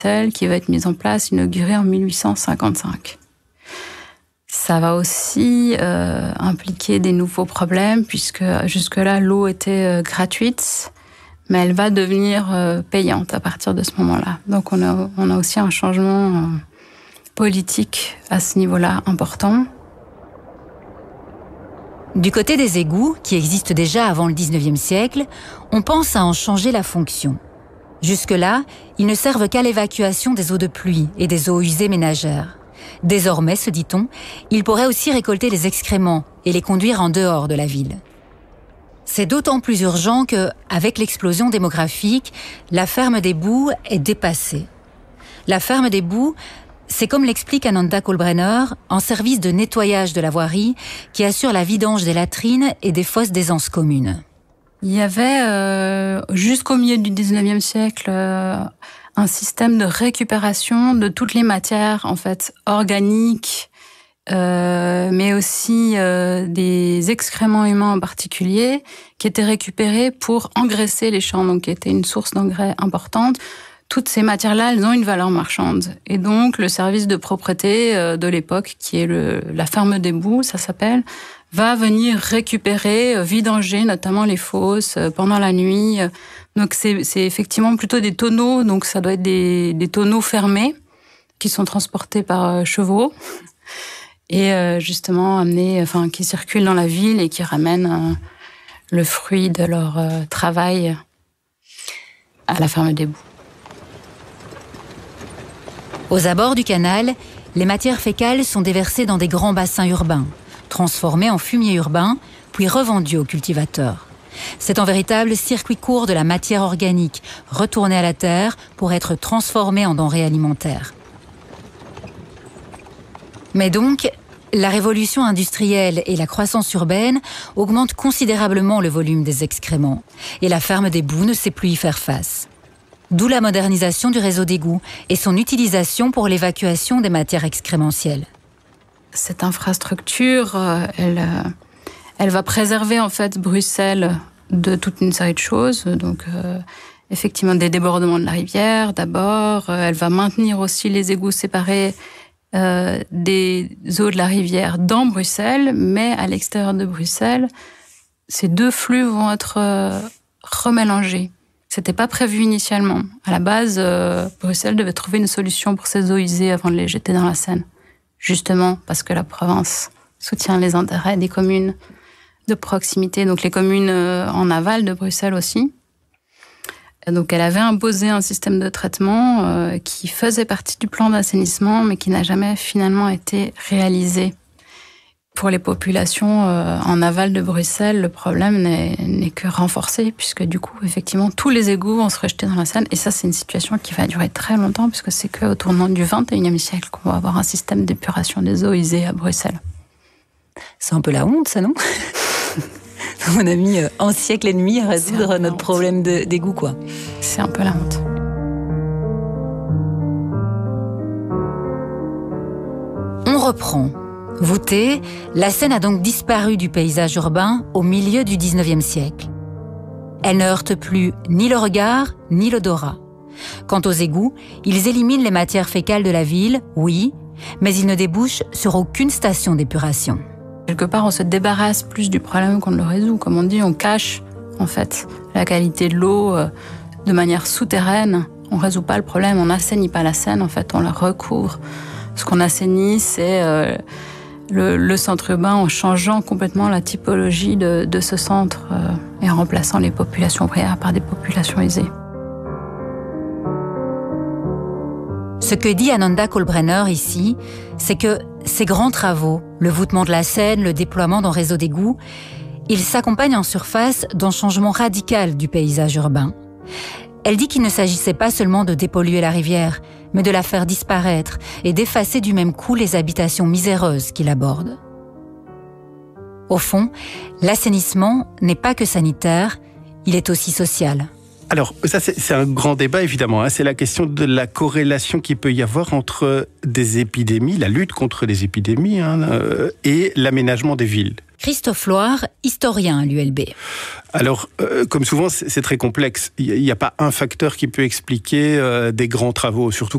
qui va être mise en place, inaugurée en 1855. Ça va aussi impliquer des nouveaux problèmes, puisque jusque-là, l'eau était gratuite, mais elle va devenir payante à partir de ce moment-là. Donc on a aussi un changement politique à ce niveau-là important. Du côté des égouts, qui existent déjà avant le 19e siècle, on pense à en changer la fonction. Jusque-là, ils ne servent qu'à l'évacuation des eaux de pluie et des eaux usées ménagères. Désormais, se dit-on, ils pourraient aussi récolter les excréments et les conduire en dehors de la ville. C'est d'autant plus urgent que, avec l'explosion démographique, la ferme des Boues est dépassée. La ferme des Boues, c'est comme l'explique Ananda Kalkbrenner, un service de nettoyage de la voirie qui assure la vidange des latrines et des fosses d'aisance communes. Il y avait, jusqu'au milieu du 19e siècle, un système de récupération de toutes les matières, en fait, organiques, mais aussi des excréments humains en particulier, qui étaient récupérés pour engraisser les champs, donc qui étaient une source d'engrais importante. Toutes ces matières-là, elles ont une valeur marchande. Et donc, le service de propreté de l'époque, qui est la ferme des Boues, ça s'appelle, va venir récupérer, vidanger notamment les fosses pendant la nuit. Donc c'est effectivement plutôt des tonneaux, donc ça doit être des tonneaux fermés qui sont transportés par chevaux et justement amenés, enfin qui circulent dans la ville et qui ramènent le fruit de leur travail à la ferme des Boues. Aux abords du canal, les matières fécales sont déversées dans des grands bassins urbains, transformés en fumier urbain, puis revendus aux cultivateurs. C'est un véritable circuit court de la matière organique, retournée à la terre pour être transformée en denrées alimentaires. Mais donc, la révolution industrielle et la croissance urbaine augmentent considérablement le volume des excréments, et la ferme des Boues ne sait plus y faire face. D'où la modernisation du réseau d'égouts et son utilisation pour l'évacuation des matières excrémentielles. Cette infrastructure, elle va préserver en fait Bruxelles de toute une série de choses. Donc, effectivement, des débordements de la rivière d'abord. Elle va maintenir aussi les égouts séparés des eaux de la rivière dans Bruxelles, mais à l'extérieur de Bruxelles, ces deux flux vont être remélangés. C'était pas prévu initialement. À la base, Bruxelles devait trouver une solution pour ces eaux usées avant de les jeter dans la Seine. Justement parce que la province soutient les intérêts des communes de proximité, donc les communes en aval de Bruxelles aussi. Et donc elle avait imposé un système de traitement qui faisait partie du plan d'assainissement, mais qui n'a jamais finalement été réalisé. Pour les populations en aval de Bruxelles, le problème n'est que renforcé, puisque du coup, effectivement, tous les égouts vont se rejeter dans la Seine. Et ça, c'est une situation qui va durer très longtemps, puisque c'est qu'au tournant du XXIe siècle qu'on va avoir un système d'épuration des eaux usées à Bruxelles. C'est un peu la honte, ça, non? On a mis un siècle et demi à résoudre notre problème d'égout, quoi. C'est un peu la honte. On reprend. Voûtée, la Seine a donc disparu du paysage urbain au milieu du XIXe siècle. Elle ne heurte plus ni le regard, ni l'odorat. Quant aux égouts, ils éliminent les matières fécales de la ville, oui, mais ils ne débouchent sur aucune station d'épuration. Quelque part, on se débarrasse plus du problème qu'on ne le résout. Comme on dit, on cache, en fait, la qualité de l'eau de manière souterraine. On ne résout pas le problème, on n'assainit pas la Seine, en fait, on la recouvre. Ce qu'on assainit, c'est le centre urbain en changeant complètement la typologie de ce centre et en remplaçant les populations ouvrières par des populations aisées. Ce que dit Ananda Kalkbrenner ici, c'est que ces grands travaux, le voûtement de la Seine, le déploiement d'un réseau d'égouts, ils s'accompagnent en surface d'un changement radical du paysage urbain. Elle dit qu'il ne s'agissait pas seulement de dépolluer la rivière, mais de la faire disparaître et d'effacer du même coup les habitations miséreuses qui l'abordent. Au fond, l'assainissement n'est pas que sanitaire, il est aussi social. Alors, ça, c'est un grand débat, évidemment. C'est la question de la corrélation qu'il peut y avoir entre des épidémies, la lutte contre les épidémies, et l'aménagement des villes. Christophe Loire, historien à l'ULB. Alors, comme souvent, c'est très complexe. Il n'y a pas un facteur qui peut expliquer des grands travaux, surtout